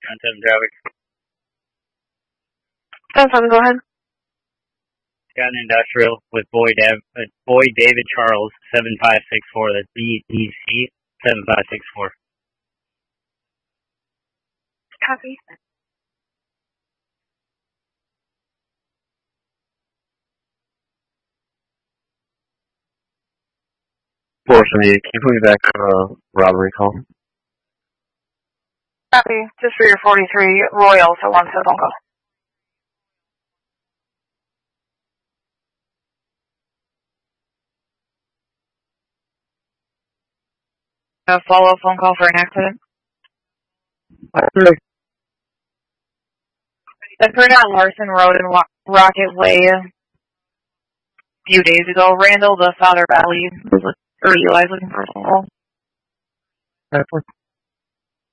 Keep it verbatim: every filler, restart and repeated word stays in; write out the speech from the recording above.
ten seven traffic. ten seven, go ahead. Got an industrial with Boyd, Av- uh, Boyd David Charles, seven five six four. That's B D C, seven five six four. Copy. Fortunately, can you put me back on a robbery call? Copy. Just for your forty-three Royal, so one phone call. A follow-up phone call for an accident? Occurred on Larson Road and Rocket Way a few days ago. Randall, the father of Ellie, was or Eli's looking for a phone call.